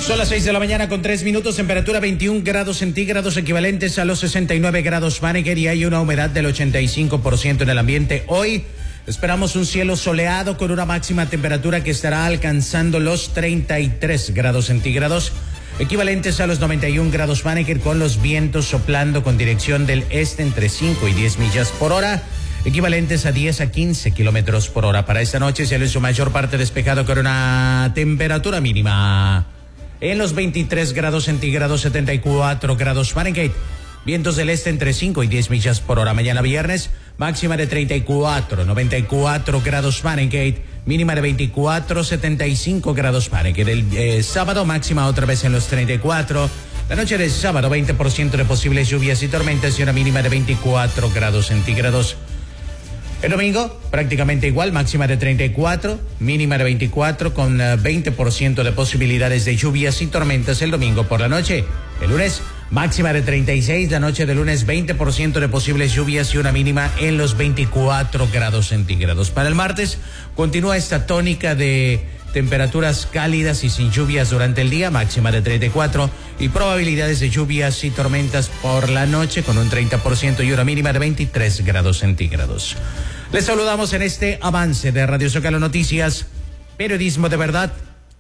Son las 6 de la mañana con 3 minutos, temperatura 21 grados centígrados equivalentes a los 69 grados Fahrenheit y hay una humedad del 85% en el ambiente. Hoy esperamos un cielo soleado con una máxima temperatura que estará alcanzando los 33 grados centígrados equivalentes a los 91 grados Fahrenheit, con los vientos soplando con dirección del este entre 5 y 10 millas por hora, equivalentes a 10 a 15 kilómetros por hora. Para esta noche cielo en su mayor parte despejado con una temperatura mínima en los 23 grados centígrados, 74 grados Fahrenheit. Vientos del este entre 5 y 10 millas por hora. Mañana viernes, máxima de 34, 94 grados Fahrenheit, mínima de 24, 75 grados Fahrenheit. El sábado, máxima otra vez en los 34. La noche del sábado, 20% de posibles lluvias y tormentas y una mínima de 24 grados centígrados. El domingo, prácticamente igual, máxima de 34, mínima de 24, con 20% de posibilidades de lluvias y tormentas el domingo por la noche. El lunes, máxima de 36, la noche del lunes 20% de posibles lluvias y una mínima en los 24 grados centígrados. Para el martes, continúa esta tónica de temperaturas cálidas y sin lluvias durante el día, máxima de 34 y probabilidades de lluvias y tormentas por la noche con un 30% y una mínima de 23 grados centígrados. Les saludamos en este avance de Radio Zócalo Noticias, periodismo de verdad.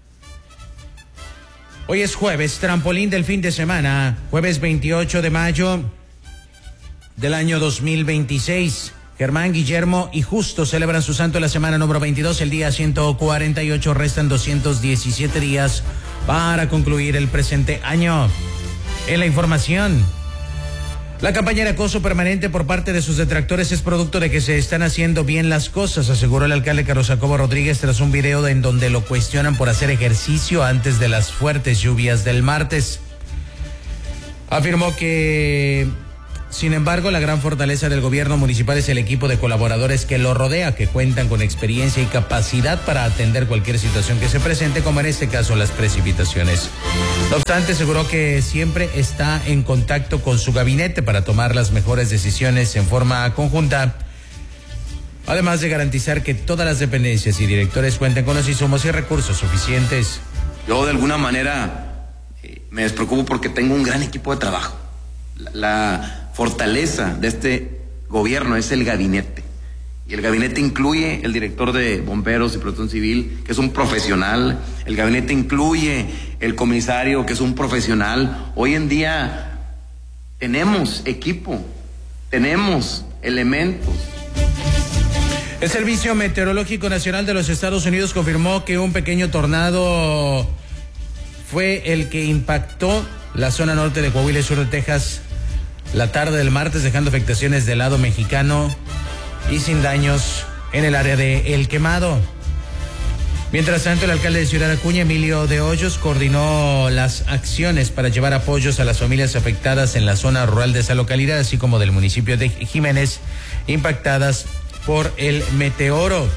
Hoy es jueves, trampolín del fin de semana, jueves 28 de mayo del año 2026. Germán, Guillermo y Justo celebran su santo la semana número 22, el día 148. Restan 217 días para concluir el presente año. En la información, la campaña de acoso permanente por parte de sus detractores es producto de que se están haciendo bien las cosas, aseguró el alcalde Carlos Jacobo Rodríguez tras un video en donde lo cuestionan por hacer ejercicio antes de las fuertes lluvias del martes. Afirmó que, sin embargo, la gran fortaleza del gobierno municipal es el equipo de colaboradores que lo rodea, que cuentan con experiencia y capacidad para atender cualquier situación que se presente, como en este caso las precipitaciones. No obstante, aseguró que siempre está en contacto con su gabinete para tomar las mejores decisiones en forma conjunta, además de garantizar que todas las dependencias y directores cuenten con los insumos y recursos suficientes. Yo de alguna manera me despreocupo porque tengo un gran equipo de trabajo. La fortaleza de este gobierno es el gabinete. Y el gabinete incluye el director de Bomberos y Protección Civil, que es un profesional. El gabinete incluye el comisario, que es un profesional. Hoy en día tenemos equipo, tenemos elementos. El Servicio Meteorológico Nacional de los Estados Unidos confirmó que un pequeño tornado fue el que impactó la zona norte de Coahuila y sur de Texas la tarde del martes, dejando afectaciones del lado mexicano y sin daños en el área de El Quemado. Mientras tanto, el alcalde de Ciudad Acuña, Emilio de Hoyos, coordinó las acciones para llevar apoyos a las familias afectadas en la zona rural de esa localidad, así como del municipio de Jiménez, impactadas por el meteoro.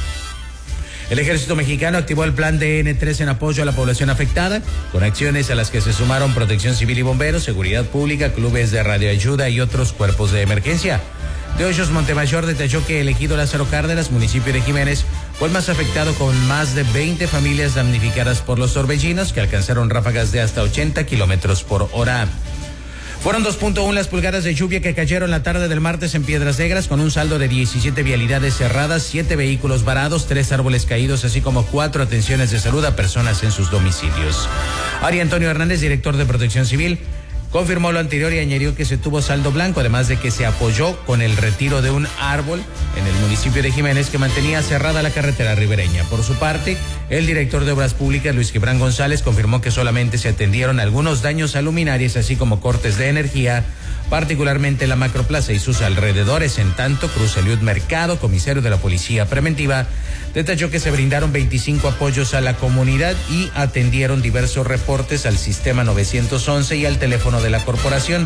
El ejército mexicano activó el plan DN3 en apoyo a la población afectada, con acciones a las que se sumaron Protección Civil y Bomberos, Seguridad Pública, clubes de radioayuda y otros cuerpos de emergencia. De Hoyos Montemayor detalló que el ejido Lázaro Cárdenas, municipio de Jiménez, fue el más afectado, con más de 20 familias damnificadas por los torbellinos, que alcanzaron ráfagas de hasta 80 kilómetros por hora. Fueron 2.1 las pulgadas de lluvia que cayeron la tarde del martes en Piedras Negras, con un saldo de 17 vialidades cerradas, 7 vehículos varados, 3 árboles caídos, así como 4 atenciones de salud a personas en sus domicilios. Ari Antonio Hernández, director de Protección Civil, confirmó lo anterior y añadió que se tuvo saldo blanco, además de que se apoyó con el retiro de un árbol en el municipio de Jiménez que mantenía cerrada la carretera ribereña. Por su parte, el director de Obras Públicas, Luis Gibran González, confirmó que solamente se atendieron algunos daños a luminarias, así como cortes de energía, particularmente la Macroplaza y sus alrededores. En tanto, Cruz Eliud Mercado, comisario de la Policía Preventiva, detalló que se brindaron 25 apoyos a la comunidad y atendieron diversos reportes al sistema 911 y al teléfono de la corporación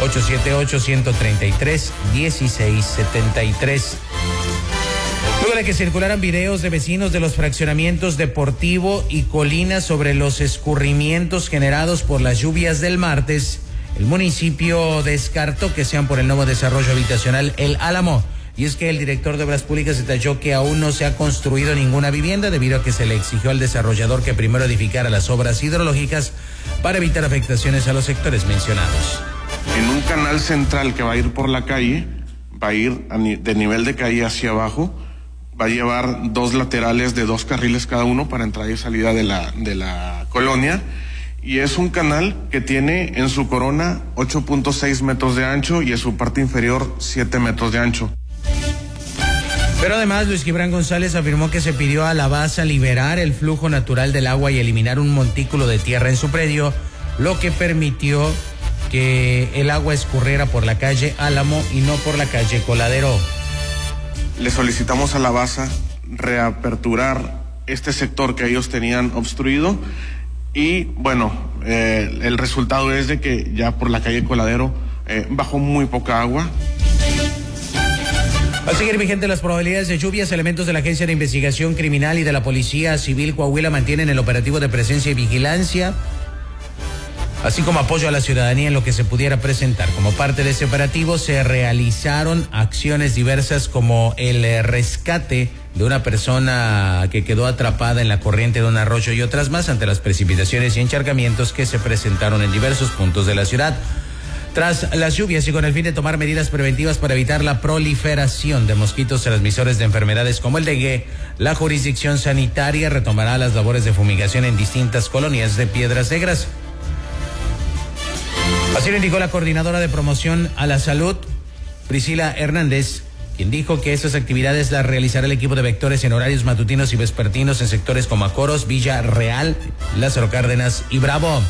878-133-1673. Luego de que circularan videos de vecinos de los fraccionamientos Deportivo y Colina sobre los escurrimientos generados por las lluvias del martes, el municipio descartó que sean por el nuevo desarrollo habitacional El Álamo y es que el director de Obras Públicas detalló que aún no se ha construido ninguna vivienda debido a que se le exigió al desarrollador que primero edificara las obras hidrológicas para evitar afectaciones a los sectores mencionados. En un canal central que va a ir por la calle, va a ir de nivel de calle hacia abajo, va a llevar 2 laterales de 2 carriles cada uno para entrada y salida de la colonia, y es un canal que tiene en su corona 8.6 metros de ancho y en su parte inferior 7 metros de ancho. Pero además, Luis Gibran González afirmó que se pidió a la BASA liberar el flujo natural del agua y eliminar un montículo de tierra en su predio, lo que permitió que el agua escurriera por la calle Álamo y no por la calle Coladero. Le solicitamos a la BASA reaperturar este sector que ellos tenían obstruido y bueno, el resultado es de que ya por la calle Coladero bajó muy poca agua. Al seguir vigente las probabilidades de lluvias, elementos de la Agencia de Investigación Criminal y de la Policía Civil Coahuila mantienen el operativo de presencia y vigilancia, así como apoyo a la ciudadanía en lo que se pudiera presentar. Como parte de ese operativo se realizaron acciones diversas como el rescate de una persona que quedó atrapada en la corriente de un arroyo y otras más ante las precipitaciones y encharcamientos que se presentaron en diversos puntos de la ciudad. Tras las lluvias y con el fin de tomar medidas preventivas para evitar la proliferación de mosquitos transmisores de enfermedades como el dengue, la jurisdicción sanitaria retomará las labores de fumigación en distintas colonias de Piedras Negras. Así lo indicó la coordinadora de promoción a la salud, Priscila Hernández, quien dijo que estas actividades las realizará el equipo de vectores en horarios matutinos y vespertinos en sectores como Acoros, Villa Real, Lázaro Cárdenas y Bravo.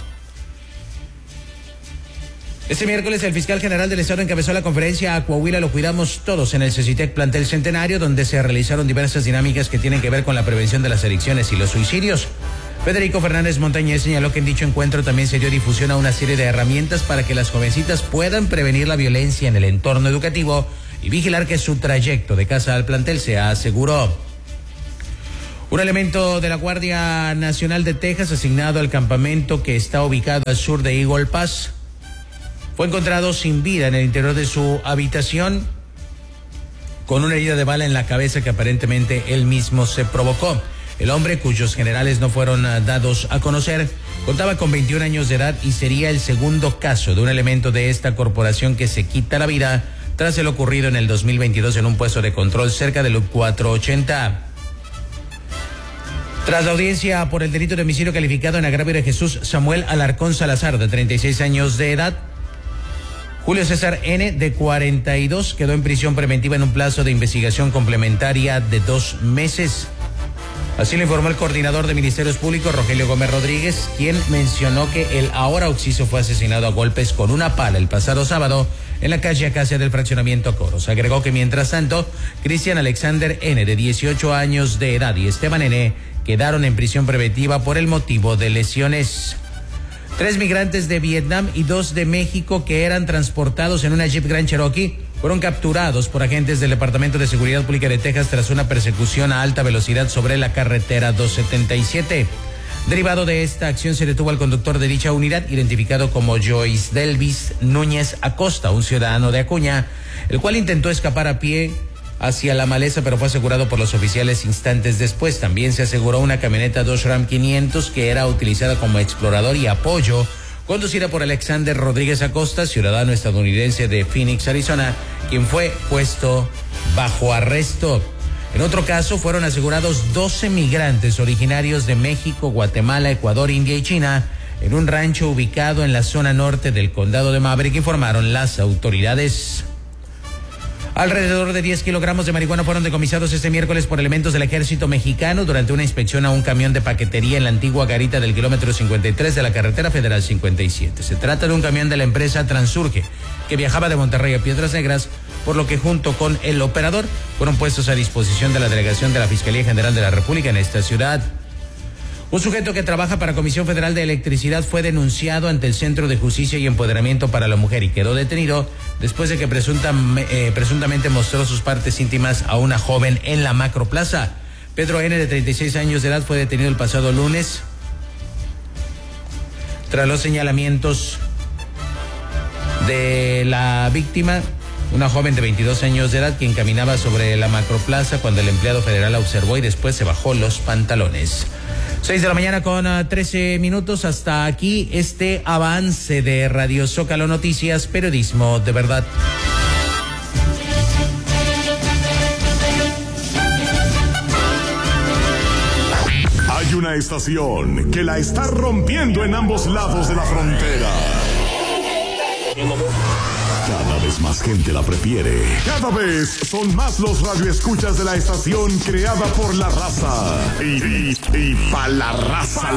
Este miércoles el fiscal general del estado encabezó la conferencia A Coahuila lo cuidamos todos en el CECITEC Plantel Centenario, donde se realizaron diversas dinámicas que tienen que ver con la prevención de las adicciones y los suicidios. Federico Fernández Montañez señaló que en dicho encuentro también se dio difusión a una serie de herramientas para que las jovencitas puedan prevenir la violencia en el entorno educativo y vigilar que su trayecto de casa al plantel sea seguro. Un elemento de la Guardia Nacional de Texas asignado al campamento que está ubicado al sur de Eagle Pass fue encontrado sin vida en el interior de su habitación con una herida de bala en la cabeza que aparentemente él mismo se provocó. El hombre, cuyos generales no fueron dados a conocer, contaba con 21 años de edad y sería el segundo caso de un elemento de esta corporación que se quita la vida tras el ocurrido en el 2022 en un puesto de control cerca del Loop 480. Tras la audiencia por el delito de homicidio calificado en agravio de Jesús Samuel Alarcón Salazar, de 36 años de edad, Julio César N., de 42, quedó en prisión preventiva en un plazo de investigación complementaria de 2 meses. Así lo informó el coordinador de Ministerios Públicos, Rogelio Gómez Rodríguez, quien mencionó que el ahora occiso fue asesinado a golpes con una pala el pasado sábado en la calle Acacia del fraccionamiento Coros. Agregó que mientras tanto, Cristian Alexander N., de 18 años de edad, y Esteban N. quedaron en prisión preventiva por el motivo de lesiones. 3 migrantes de Vietnam y 2 de México que eran transportados en una Jeep Grand Cherokee fueron capturados por agentes del Departamento de Seguridad Pública de Texas tras una persecución a alta velocidad sobre la carretera 277. Derivado de esta acción se detuvo al conductor de dicha unidad, identificado como Joyce Delvis Núñez Acosta, un ciudadano de Acuña, el cual intentó escapar a pie hacia la maleza, pero fue asegurado por los oficiales instantes después. También se aseguró una camioneta Dodge Ram 500 que era utilizada como explorador y apoyo, conducida por Alexander Rodríguez Acosta, ciudadano estadounidense de Phoenix, Arizona, quien fue puesto bajo arresto. En otro caso, fueron asegurados 12 migrantes originarios de México, Guatemala, Ecuador, India y China en un rancho ubicado en la zona norte del condado de Maverick, informaron las autoridades. Alrededor de 10 kilogramos de marihuana fueron decomisados este miércoles por elementos del ejército mexicano durante una inspección a un camión de paquetería en la antigua garita del kilómetro 53 de la carretera federal 57. Se trata de un camión de la empresa Transurge que viajaba de Monterrey a Piedras Negras, por lo que junto con el operador fueron puestos a disposición de la delegación de la Fiscalía General de la República en esta ciudad. Un sujeto que trabaja para Comisión Federal de Electricidad fue denunciado ante el Centro de Justicia y Empoderamiento para la Mujer y quedó detenido después de que presuntamente mostró sus partes íntimas a una joven en la Macroplaza. Pedro N., de 36 años de edad, fue detenido el pasado lunes tras los señalamientos de la víctima una joven de 22 años de edad quien caminaba sobre la macroplaza cuando el empleado federal la observó y después se bajó los pantalones. 6 de la mañana con 13 minutos. Hasta aquí este avance de Radio Zócalo Noticias, periodismo de verdad. Hay una estación que la está rompiendo en ambos lados de la frontera. Cada vez más gente la prefiere. Cada vez son más los radioescuchas de la estación creada por la raza. Y pa' la raza.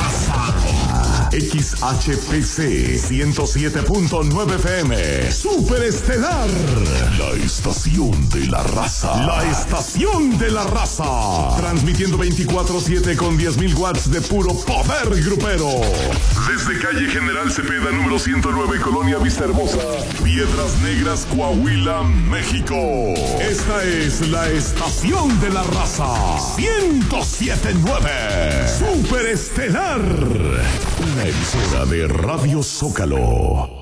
XHPC 107.9 FM. Superestelar. La estación de la raza. La estación de la raza. Transmitiendo 24/7 con 10,000 watts de puro poder grupero. Desde calle General Cepeda, número 109, Colonia Vista Hermosa, Piedras Negras, Coahuila, México. Esta es la estación de la raza. 107.9. Superestelar. Una emisora de Radio Zócalo.